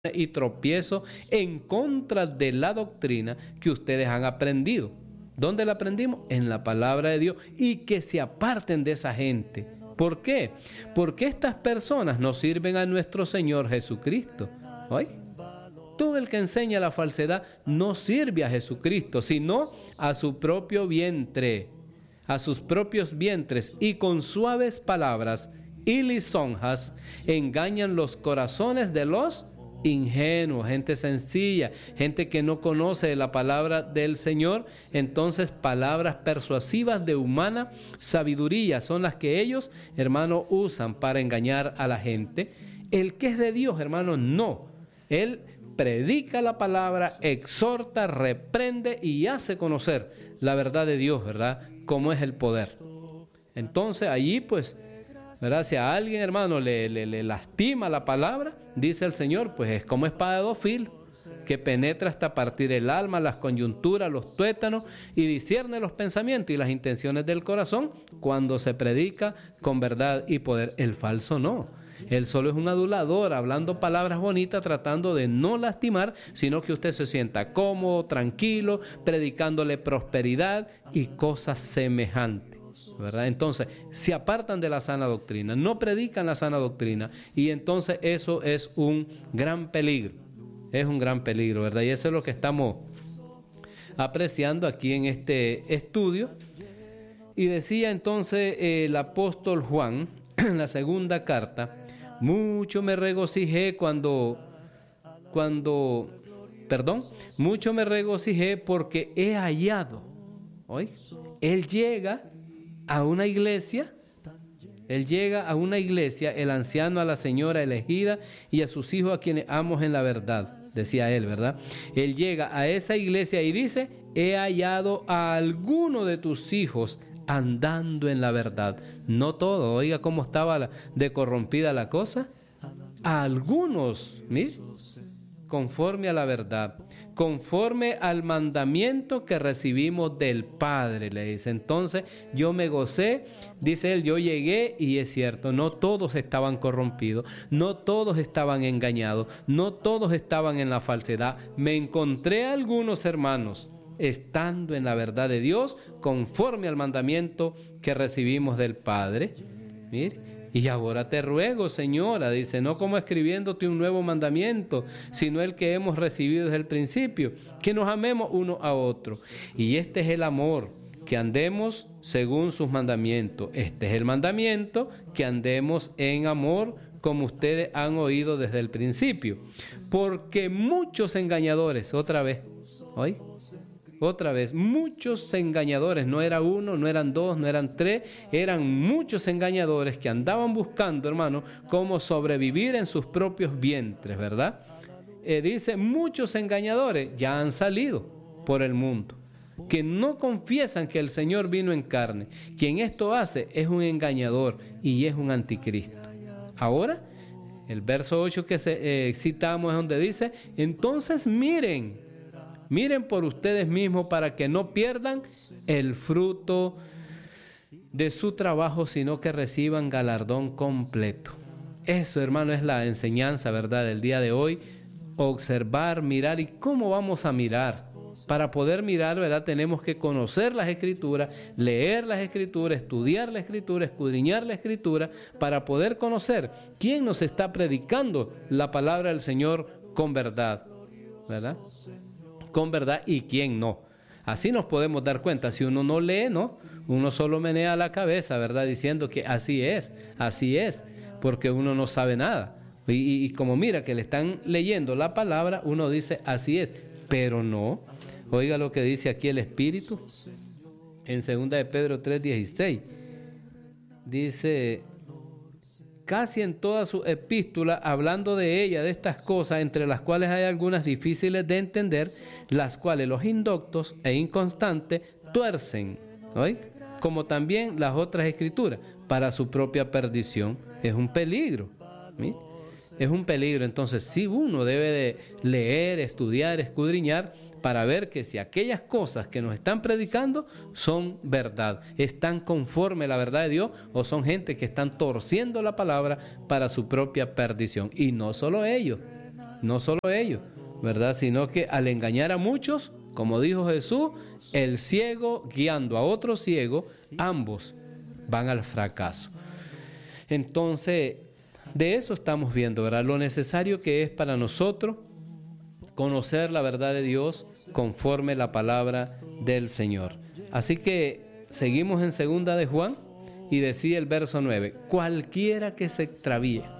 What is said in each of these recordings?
y tropiezo en contra de la doctrina que ustedes han aprendido. ¿Dónde la aprendimos? En la palabra de Dios. Y que se aparten de esa gente. ¿Por qué? Porque estas personas no sirven a nuestro Señor Jesucristo. ¿Oye? Todo el que enseña la falsedad no sirve a Jesucristo, sino a su propio vientre, a sus propios vientres, y con suaves palabras y lisonjas engañan los corazones de los ingenuos, gente sencilla, gente que no conoce la palabra del Señor. Entonces, palabras persuasivas de humana sabiduría son las que ellos, hermano, usan para engañar a la gente. El que es de Dios, hermano, no. Él predica la palabra, exhorta, reprende y hace conocer la verdad de Dios, ¿verdad? Cómo es el poder. Entonces, allí, pues, ¿verdad? Si a alguien, hermano, le lastima la palabra, dice el Señor, pues es como espada de dos filos, que penetra hasta partir el alma, las coyunturas, los tuétanos, y discierne los pensamientos y las intenciones del corazón cuando se predica con verdad y poder. El falso no. Él solo es un adulador, hablando palabras bonitas, tratando de no lastimar, sino que usted se sienta cómodo, tranquilo, predicándole prosperidad y cosas semejantes, ¿verdad? Entonces, se apartan de la sana doctrina, no predican la sana doctrina, y entonces eso es un gran peligro, ¿verdad? Y eso es lo que estamos apreciando aquí en este estudio. Y decía entonces el apóstol Juan, en la segunda carta, mucho me regocijé mucho me regocijé porque he hallado, ¿oí? Él llega a una iglesia, el anciano a la señora elegida y a sus hijos a quienes amos en la verdad, decía él, ¿verdad? Él llega a esa iglesia y dice, he hallado a alguno de tus hijos andando en la verdad. No todo, oiga cómo estaba de corrompida la cosa. A algunos, mire, conforme a la verdad, conforme al mandamiento que recibimos del Padre, le dice. Entonces yo me gocé, dice él, yo llegué, y es cierto, no todos estaban corrompidos, no todos estaban engañados, no todos estaban en la falsedad. Me encontré a algunos hermanos estando en la verdad de Dios, conforme al mandamiento que recibimos del Padre. Mire, y ahora te ruego, señora, dice, no como escribiéndote un nuevo mandamiento, sino el que hemos recibido desde el principio, que nos amemos uno a otro. Y este es el amor, que andemos según sus mandamientos. Este es el mandamiento, que andemos en amor, como ustedes han oído desde el principio. Porque muchos engañadores, otra vez, muchos engañadores, no era uno, no eran dos, no eran tres, eran muchos engañadores que andaban buscando, hermano, cómo sobrevivir en sus propios vientres, ¿verdad? Dice, muchos engañadores ya han salido por el mundo, que no confiesan que el Señor vino en carne. Quien esto hace es un engañador y es un anticristo. Ahora, el verso 8 que citamos es donde dice, entonces miren por ustedes mismos para que no pierdan el fruto de su trabajo, sino que reciban galardón completo. Eso, hermano, es la enseñanza, ¿verdad?, del día de hoy. Observar, mirar. ¿Y cómo vamos a mirar? Para poder mirar, ¿verdad?, tenemos que conocer las Escrituras, leer las Escrituras, estudiar la Escritura, escudriñar la Escritura, para poder conocer quién nos está predicando la palabra del Señor con verdad, ¿verdad? Con verdad, y quién no. Así nos podemos dar cuenta. Si uno no lee, no, uno solo menea la cabeza, ¿verdad?, diciendo que así es, porque uno no sabe nada. Y como mira que le están leyendo la palabra, uno dice así es, pero no. Oiga lo que dice aquí el Espíritu en 2 de Pedro 3:16. Dice, casi en toda su epístola, hablando de ella, de estas cosas, entre las cuales hay algunas difíciles de entender, las cuales los indoctos e inconstantes tuercen, ¿oí?, como también las otras escrituras, para su propia perdición. Es un peligro, ¿sí? Es un peligro. Entonces, sí, uno debe de leer, estudiar, escudriñar, para ver que si aquellas cosas que nos están predicando son verdad, están conforme a la verdad de Dios, o son gente que están torciendo la palabra para su propia perdición. Y no solo ellos, No solo ellos, ¿verdad? Sino que al engañar a muchos, como dijo Jesús, el ciego guiando a otro ciego, ambos van al fracaso. Entonces, de eso estamos viendo, ¿verdad? Lo necesario que es para nosotros conocer la verdad de Dios conforme la palabra del Señor. Así que seguimos en segunda de Juan y decía el verso 9, cualquiera que se extravía,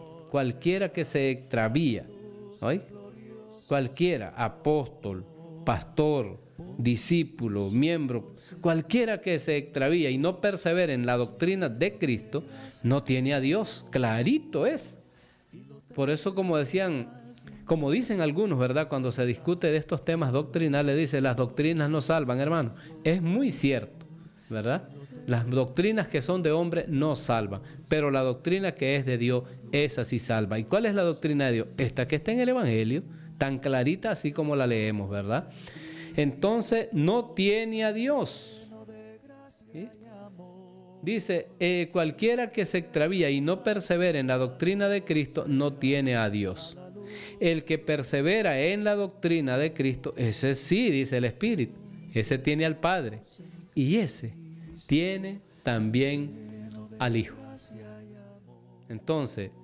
¿oí? Cualquiera, apóstol, pastor, discípulo, miembro, cualquiera que se extravía y no persevere en la doctrina de Cristo, no tiene a Dios, clarito es. Por eso como dicen algunos, ¿verdad? Cuando se discute de estos temas doctrinales, dice, las doctrinas no salvan, hermano. Es muy cierto, ¿verdad? Las doctrinas que son de hombre no salvan, pero la doctrina que es de Dios, esa sí salva. ¿Y cuál es la doctrina de Dios? Esta que está en el Evangelio, tan clarita así como la leemos, ¿verdad? Entonces, no tiene a Dios. ¿Sí? Dice, cualquiera que se extravía y no persevera en la doctrina de Cristo, no tiene a Dios. El que persevera en la doctrina de Cristo, ese sí, dice el Espíritu, ese tiene al Padre y ese tiene también al Hijo. Entonces,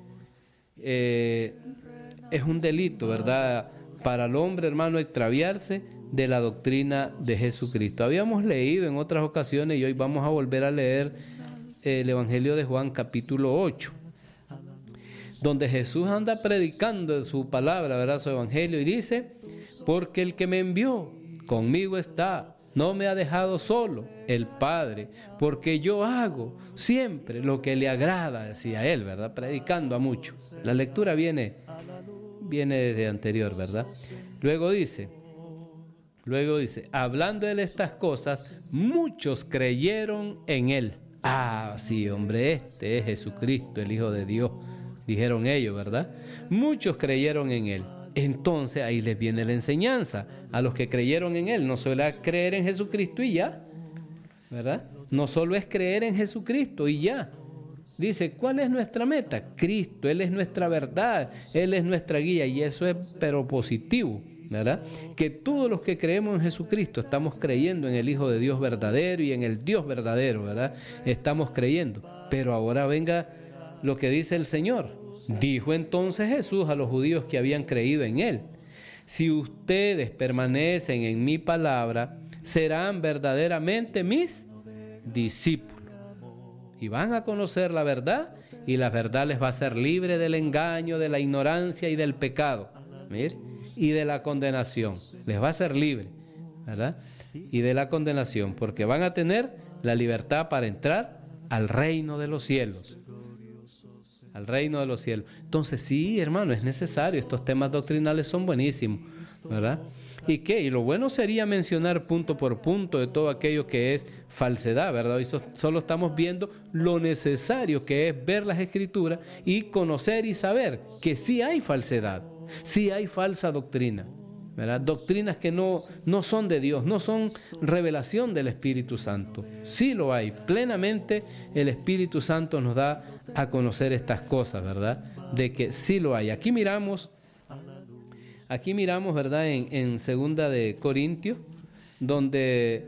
es un delito, ¿verdad?, para el hombre, hermano, extraviarse de la doctrina de Jesucristo. Habíamos leído en otras ocasiones y hoy vamos a volver a leer el Evangelio de Juan capítulo 8, donde Jesús anda predicando su palabra, ¿verdad?, su Evangelio, y dice, porque el que me envió conmigo está, no me ha dejado solo, el Padre, porque yo hago siempre lo que le agrada, decía él, ¿verdad?, predicando a muchos. La lectura viene desde anterior, ¿verdad? Luego dice, hablando él estas cosas, muchos creyeron en él. Ah, sí, hombre, este es Jesucristo, el Hijo de Dios, dijeron ellos, ¿verdad? Muchos creyeron en él. Entonces ahí les viene la enseñanza a los que creyeron en él. No solo es creer en Jesucristo y ya, ¿verdad? No solo es creer en Jesucristo y ya. Dice, ¿cuál es nuestra meta? Cristo, Él es nuestra verdad, Él es nuestra guía, y eso es pero positivo, ¿verdad? Que todos los que creemos en Jesucristo estamos creyendo en el Hijo de Dios verdadero y en el Dios verdadero, ¿verdad? Estamos creyendo. Pero ahora venga lo que dice el Señor. Dijo entonces Jesús a los judíos que habían creído en Él, si ustedes permanecen en mi palabra, serán verdaderamente mis discípulos. Y van a conocer la verdad, y la verdad les va a hacer libre del engaño, de la ignorancia y del pecado. ¿Mire? Y de la condenación. Les va a hacer libre, ¿verdad? Y de la condenación, porque van a tener la libertad para entrar al reino de los cielos. Al reino de los cielos. Entonces, sí, hermano, es necesario. Estos temas doctrinales son buenísimos, ¿verdad? ¿Y qué? Y lo bueno sería mencionar punto por punto de todo aquello que es falsedad, ¿verdad? Hoy solo estamos viendo lo necesario que es ver las Escrituras y conocer y saber que sí hay falsedad, sí hay falsa doctrina, ¿verdad? Doctrinas que no son de Dios, no son revelación del Espíritu Santo. Sí lo hay, plenamente el Espíritu Santo nos da a conocer estas cosas, ¿verdad? De que sí lo hay. Aquí miramos, ¿verdad? En segunda de Corintios, donde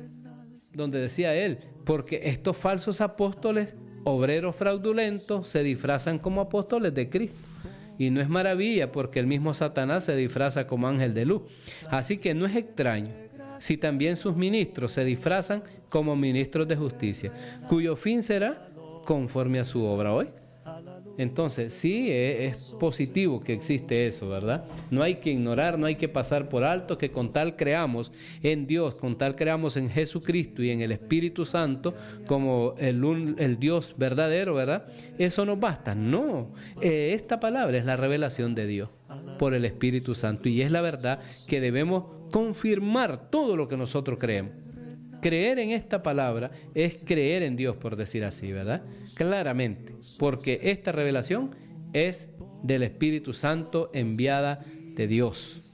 decía él, porque estos falsos apóstoles, obreros fraudulentos, se disfrazan como apóstoles de Cristo. Y no es maravilla, porque el mismo Satanás se disfraza como ángel de luz. Así que no es extraño si también sus ministros se disfrazan como ministros de justicia, cuyo fin será conforme a su obra hoy. Entonces, sí, es positivo que existe eso, ¿verdad? No hay que ignorar, no hay que pasar por alto que con tal creamos en Dios, con tal creamos en Jesucristo y en el Espíritu Santo como el Dios verdadero, ¿verdad? Eso no basta, no. Esta palabra es la revelación de Dios por el Espíritu Santo y es la verdad que debemos confirmar todo lo que nosotros creemos. Creer en esta palabra es creer en Dios, por decir así, ¿verdad? Claramente, porque esta revelación es del Espíritu Santo enviada de Dios.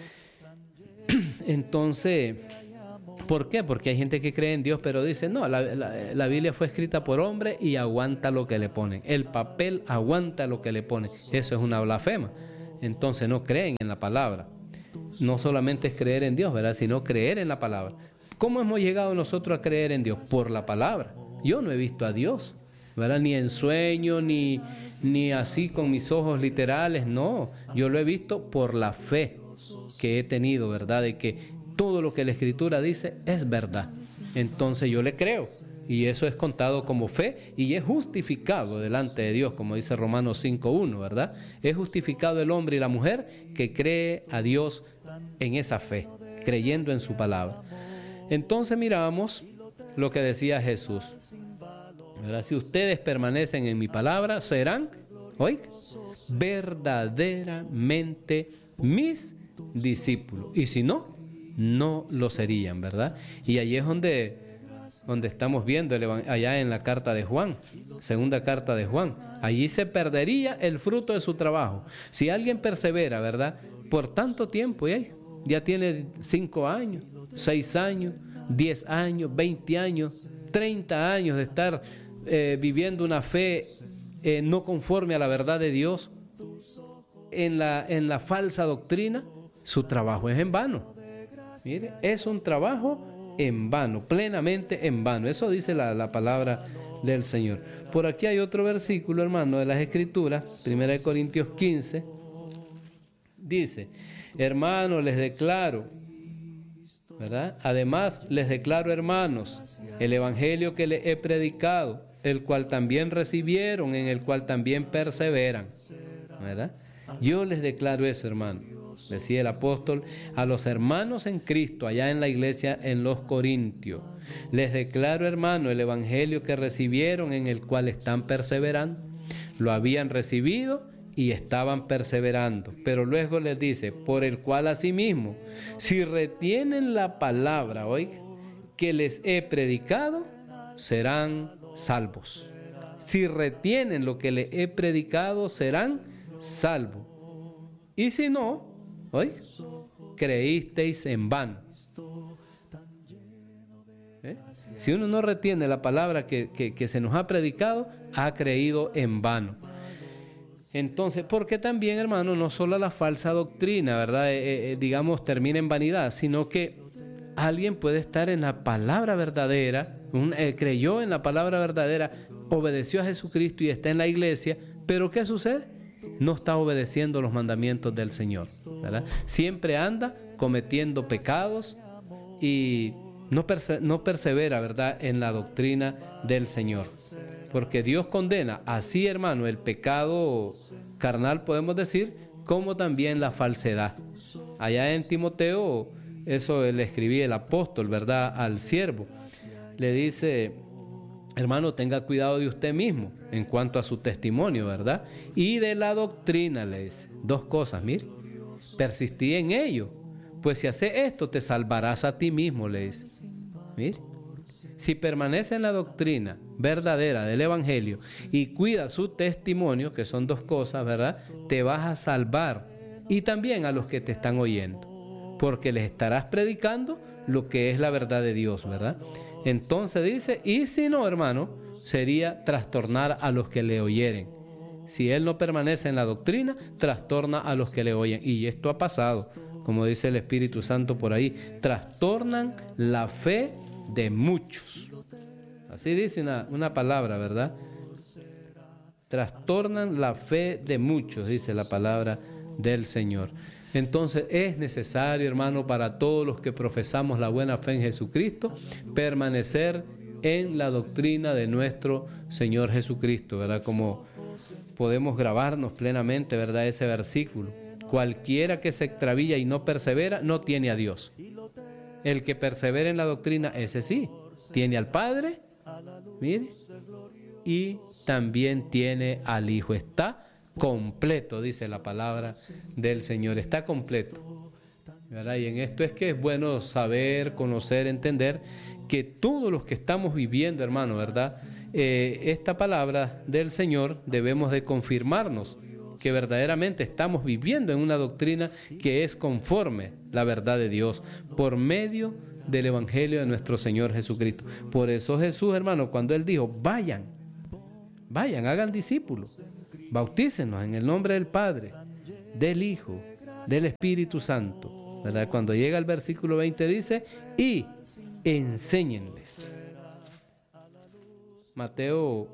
Entonces, ¿por qué? Porque hay gente que cree en Dios, pero dice, no, la Biblia fue escrita por hombre y aguanta lo que le ponen. El papel aguanta lo que le ponen. Eso es una blasfema. entonces no creen en la palabra. No solamente es creer en Dios, ¿verdad? Sino creer en la palabra. ¿Cómo hemos llegado nosotros a creer en Dios? Por la palabra. Yo no he visto a Dios, ¿verdad? Ni en sueño, ni así con mis ojos literales, no. Yo lo he visto por la fe que he tenido, ¿verdad? De que todo lo que la Escritura dice es verdad. Entonces yo le creo. Y eso es contado como fe y es justificado delante de Dios, como dice Romanos 5:1, ¿verdad? Es justificado el hombre y la mujer que cree a Dios en esa fe, creyendo en su palabra. Entonces miramos lo que decía Jesús, ¿verdad? Si ustedes permanecen en mi palabra, serán, hoy, verdaderamente mis discípulos. Y si no, no lo serían, ¿verdad? Y ahí es donde estamos viendo allá en la carta de Juan, segunda carta de Juan. Allí se perdería el fruto de su trabajo. Si alguien persevera, ¿verdad? Por tanto tiempo, ya tiene 5 años, 6 años, 10 años, 20 años, 30 años de estar viviendo una fe no conforme a la verdad de Dios, en la falsa doctrina, su trabajo es en vano. Mire, es un trabajo en vano, plenamente en vano. Eso dice la palabra del Señor. Por aquí hay otro versículo, hermano, de las Escrituras, 1 Corintios 15, dice, hermanos, les declaro, ¿verdad? Además, les declaro, hermanos, el evangelio que les he predicado, el cual también recibieron, en el cual también perseveran, ¿verdad? Yo les declaro eso, hermano. Decía el apóstol a los hermanos en Cristo, allá en la iglesia en los Corintios. Les declaro, hermano, el evangelio que recibieron, en el cual están perseverando. Lo habían recibido y estaban perseverando. Pero luego les dice, por el cual asimismo, si retienen la palabra hoy que les he predicado, serán salvos. Si retienen lo que les he predicado, serán salvos. Y si no, hoy creísteis en vano. Si uno no retiene la palabra que se nos ha predicado, ha creído en vano. Entonces, porque también, hermano, no solo la falsa doctrina, ¿verdad? Digamos, termina en vanidad, sino que alguien puede estar en la palabra verdadera, creyó en la palabra verdadera, obedeció a Jesucristo y está en la iglesia, pero ¿qué sucede? No está obedeciendo los mandamientos del Señor, ¿verdad? Siempre anda cometiendo pecados y no persevera, ¿verdad?, en la doctrina del Señor. Porque Dios condena así, hermano, el pecado carnal, podemos decir, como también la falsedad. Allá en Timoteo, eso le escribía el apóstol, ¿verdad?, al siervo. Le dice, hermano, tenga cuidado de usted mismo en cuanto a su testimonio, ¿verdad? Y de la doctrina, le dice. 2 cosas, mire. Persistí en ello, pues si haces esto, te salvarás a ti mismo, le dice. Mire. Si permanece en la doctrina verdadera del Evangelio y cuida su testimonio, que son 2 cosas, ¿verdad? Te vas a salvar. Y también a los que te están oyendo, porque les estarás predicando lo que es la verdad de Dios, ¿verdad? Entonces dice, y si no, hermano, sería trastornar a los que le oyeren. Si él no permanece en la doctrina, trastorna a los que le oyen. Y esto ha pasado, como dice el Espíritu Santo por ahí, trastornan la fe de muchos. Así dice una palabra, ¿verdad? Trastornan la fe de muchos, dice la palabra del Señor. Entonces es necesario, hermano, para todos los que profesamos la buena fe en Jesucristo, permanecer en la doctrina de nuestro Señor Jesucristo, ¿verdad? Como podemos grabarnos plenamente, ¿verdad?, ese versículo. Cualquiera que se extravía y no persevera, no tiene a Dios. El que persevera en la doctrina, ese sí, tiene al Padre, mire, y también tiene al Hijo. Está completo, dice la palabra del Señor, está completo, ¿verdad? Y en esto es que es bueno saber, conocer, entender que todos los que estamos viviendo, hermano, ¿verdad?, esta palabra del Señor, debemos de confirmarnos que verdaderamente estamos viviendo en una doctrina que es conforme la verdad de Dios por medio del Evangelio de nuestro Señor Jesucristo. Por eso Jesús, hermano, cuando Él dijo, vayan, hagan discípulos, bautícenlos en el nombre del Padre, del Hijo, del Espíritu Santo, ¿verdad? Cuando llega el versículo 20 dice, y enséñenles. Mateo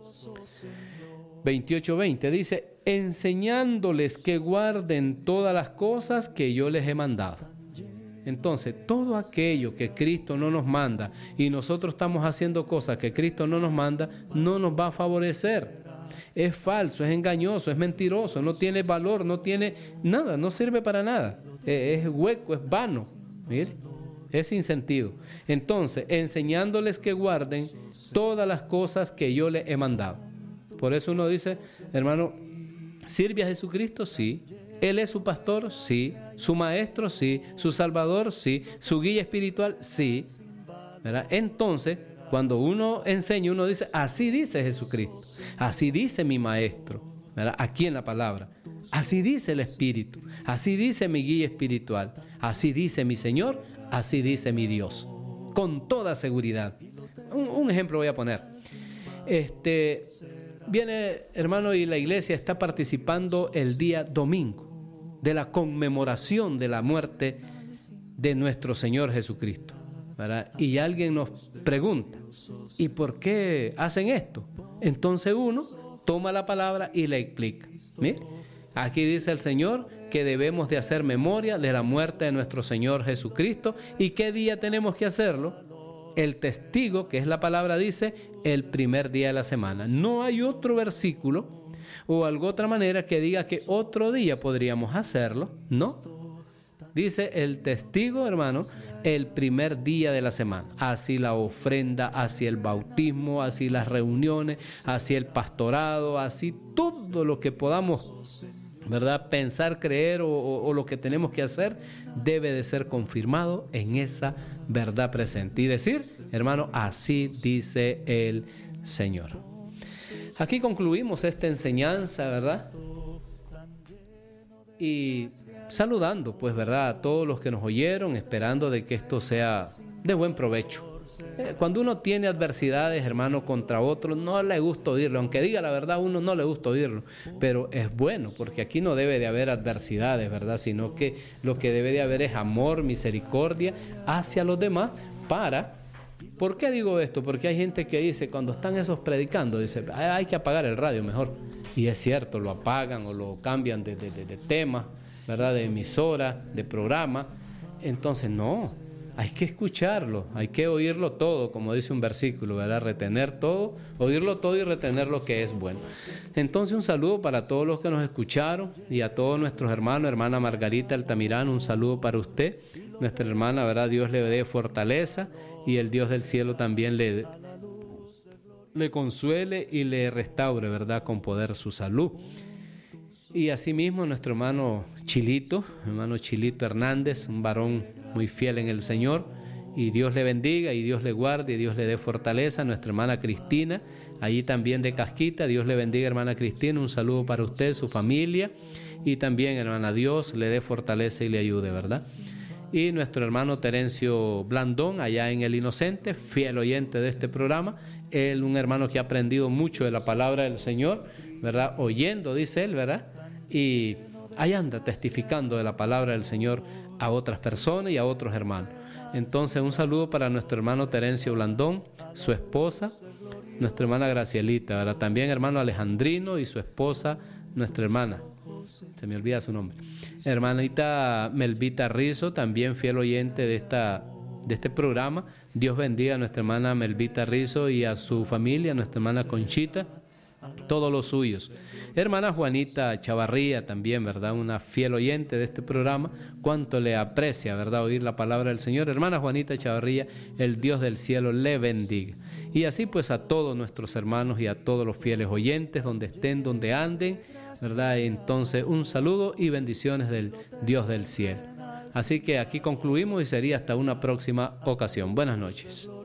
28:20 dice, enseñándoles que guarden todas las cosas que yo les he mandado. Entonces, todo aquello que Cristo no nos manda y nosotros estamos haciendo cosas que Cristo no nos manda, no nos va a favorecer. Es falso, es engañoso, es mentiroso, no tiene valor, no tiene nada, no sirve para nada. Es hueco, es vano. Mire, es sin sentido. Entonces, enseñándoles que guarden todas las cosas que yo les he mandado. Por eso uno dice, hermano, ¿sirve a Jesucristo? Sí. ¿Él es su pastor? Sí. ¿Su maestro? Sí. ¿Su salvador? Sí. ¿Su guía espiritual? Sí. ¿Verdad? Entonces, cuando uno enseña, uno dice, así dice Jesucristo, así dice mi maestro, ¿verdad? Aquí en la palabra, así dice el Espíritu, así dice mi guía espiritual, así dice mi Señor, así dice mi Dios, con toda seguridad. Un ejemplo voy a poner. Viene, hermano, y la iglesia está participando el día domingo de la conmemoración de la muerte de nuestro Señor Jesucristo, ¿verdad? Y alguien nos pregunta, ¿y por qué hacen esto? Entonces uno toma la palabra y le explica. Mire, aquí dice el Señor que debemos de hacer memoria de la muerte de nuestro Señor Jesucristo. ¿Y qué día tenemos que hacerlo? El testigo, que es la palabra, dice el primer día de la semana. No hay otro versículo o alguna otra manera que diga que otro día podríamos hacerlo, ¿no? Dice el testigo, hermano, el primer día de la semana. Así la ofrenda, así el bautismo, así las reuniones, así el pastorado, así todo lo que podamos, ¿verdad?, pensar, creer o lo que tenemos que hacer, debe de ser confirmado en esa verdad presente. Y decir, hermano, así dice el Señor. Aquí concluimos esta enseñanza, ¿verdad? Y saludando, pues, ¿verdad?, a todos los que nos oyeron, esperando de que esto sea de buen provecho. Cuando uno tiene adversidades, hermano, contra otro, no le gusta oírlo. Aunque diga la verdad, a uno no le gusta oírlo. Pero es bueno, porque aquí no debe de haber adversidades, ¿verdad? Sino que lo que debe de haber es amor, misericordia hacia los demás para... ¿Por qué digo esto? Porque hay gente que dice, cuando están esos predicando, dice, hay que apagar el radio mejor. Y es cierto, lo apagan o lo cambian de tema, ¿verdad?, de emisora, de programa. Entonces, no, hay que escucharlo, hay que oírlo todo, como dice un versículo, ¿verdad? Retener todo, oírlo todo y retener lo que es bueno. Entonces, un saludo para todos los que nos escucharon y a todos nuestros hermanos, hermana Margarita Altamirano, un saludo para usted, nuestra hermana, ¿verdad? Dios le dé fortaleza y el Dios del cielo también le consuele y le restaure, ¿verdad?, con poder su salud. Y asimismo nuestro hermano Chilito Hernández, un varón muy fiel en el Señor, y Dios le bendiga y Dios le guarde y Dios le dé fortaleza. Nuestra hermana Cristina, allí también de Casquita, Dios le bendiga, hermana Cristina, un saludo para usted, su familia, y también, hermana, Dios le dé fortaleza y le ayude, ¿verdad? Y nuestro hermano Terencio Blandón, allá en El Inocente, fiel oyente de este programa, él, un hermano que ha aprendido mucho de la palabra del Señor, ¿verdad? Oyendo, dice él, ¿verdad? Y ahí anda testificando de la palabra del Señor a otras personas y a otros hermanos. Entonces, un saludo para nuestro hermano Terencio Blandón, su esposa, nuestra hermana Gracielita, ¿verdad? También hermano Alejandrino y su esposa, nuestra hermana, se me olvida su nombre, hermanita Melvita Rizo, también fiel oyente de este programa. Dios bendiga a nuestra hermana Melvita Rizo y a su familia, nuestra hermana Conchita, todos los suyos. Hermana Juanita Chavarría también, ¿verdad?, una fiel oyente de este programa. Cuánto le aprecia, ¿verdad?, oír la palabra del Señor. Hermana Juanita Chavarría, el Dios del cielo le bendiga. Y así pues a todos nuestros hermanos y a todos los fieles oyentes, donde estén, donde anden, ¿verdad? Entonces, un saludo y bendiciones del Dios del cielo. Así que aquí concluimos y sería hasta una próxima ocasión. Buenas noches.